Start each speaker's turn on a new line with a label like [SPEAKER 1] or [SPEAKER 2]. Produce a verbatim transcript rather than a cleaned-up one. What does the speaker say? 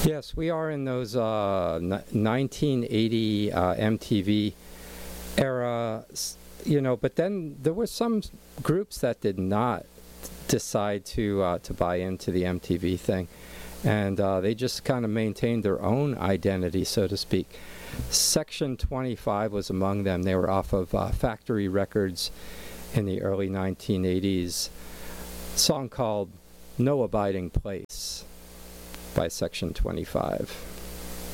[SPEAKER 1] Yes, we are in those uh, n- nineteen eighty uh, M T V era, s- you know, but then there were some s- groups that did not decide to uh, to buy into the M T V thing, and uh, they just kind of maintained their own identity, so to speak. Section twenty-five was among them. They were off of uh, Factory Records in the early nineteen eighties. Song called No Abiding Place by Section twenty-five.